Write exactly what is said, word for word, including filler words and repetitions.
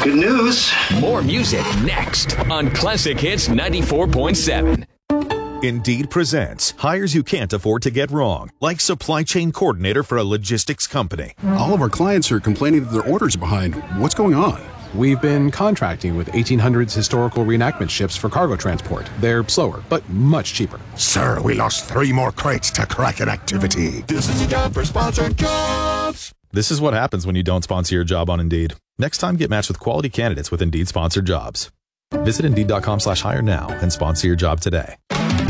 Good news. More music next on Classic Hits ninety-four point seven. Indeed presents hires you can't afford to get wrong, like supply chain coordinator for a logistics company. All of our clients are complaining that their orders are behind. What's going on? We've been contracting with eighteen hundreds historical reenactment ships for cargo transport. They're slower, but much cheaper. Sir, we lost three more crates to Kraken activity. This is your job for sponsored jobs. This is what happens when you don't sponsor your job on Indeed. Next time, get matched with quality candidates with Indeed sponsored jobs. Visit Indeed.com slash hire now and sponsor your job today.